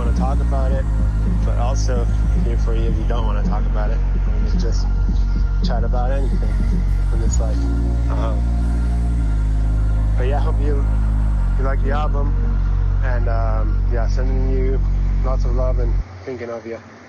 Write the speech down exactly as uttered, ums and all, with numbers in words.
want to talk about it, but also here for you if you don't want to talk about it. We can just chat about anything in this life. Um, but yeah, I hope you, you like the album, and um, yeah, sending you lots of love and thinking of you.